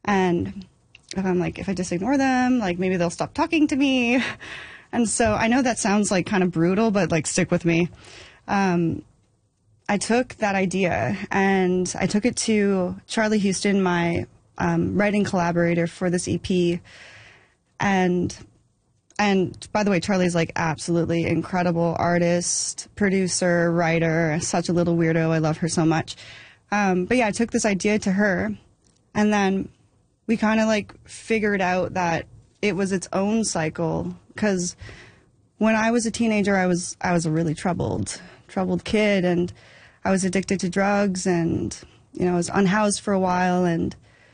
And if I just ignore them, like maybe they'll stop talking to me. And so I know that sounds like kind of brutal, but like stick with me. I took that idea and I took it to Charlie Houston, my writing collaborator for this EP. And by the way, Charlie's like absolutely incredible artist, producer, writer, such a little weirdo. I love her so much. But yeah, I took this idea to her, and then we kind of like figured out that it was its own cycle. Because when I was a teenager, I was a really troubled kid, and I was addicted to drugs, and I was unhoused for a while, and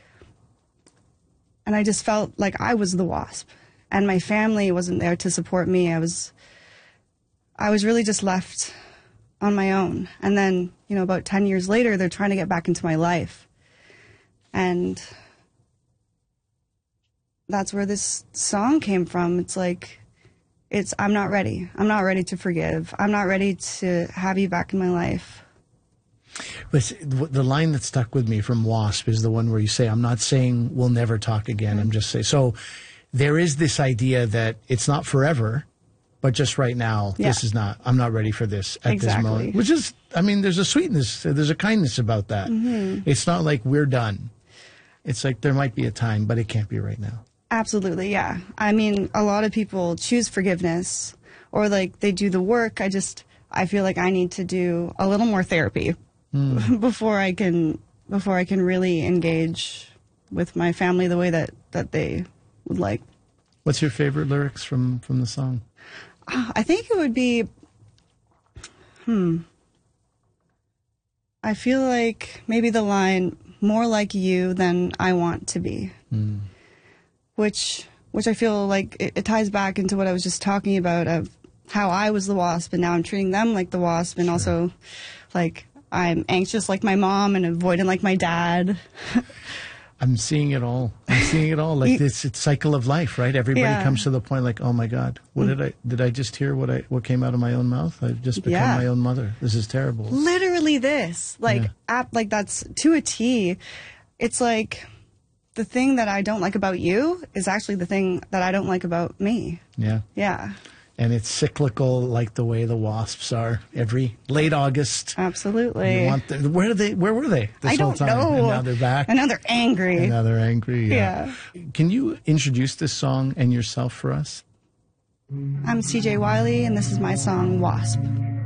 I just felt like I was the wasp, and my family wasn't there to support me. I was really just left on my own. And then, about 10 years later, they're trying to get back into my life. And that's where this song came from. It's like, I'm not ready. I'm not ready to forgive. I'm not ready to have you back in my life. But the line that stuck with me from Wasp is the one where you say, I'm not saying we'll never talk again. I'm just saying. So there is this idea that it's not forever, but just right now, this is not, I'm not ready for this at this moment. Which is, there's a sweetness, there's a kindness about that. Mm-hmm. It's not like we're done. It's like there might be a time, but it can't be right now. Absolutely, yeah. A lot of people choose forgiveness, or like they do the work. I feel like I need to do a little more therapy before I can really engage with my family the way that they would like. What's your favorite lyrics from the song? I think it would be, I feel like maybe the line, more like you than I want to be, which I feel like it ties back into what I was just talking about of how I was the wasp and now I'm treating them like the wasp, and also like I'm anxious like my mom and avoidant like my dad. I'm seeing it all. Like this cycle of life, right? Everybody comes to the point like, oh my God, what did I just hear what came out of my own mouth? I've just become my own mother. This is terrible. Literally this, like that's to a T. It's like the thing that I don't like about you is actually the thing that I don't like about me. Yeah. Yeah. And it's cyclical, like the way the wasps are. Every late August, absolutely. Where were they? I don't know. And now they're back. And now they're angry. Yeah. Can you introduce this song and yourself for us? I'm CJ Wiley, and this is my song, Wasp.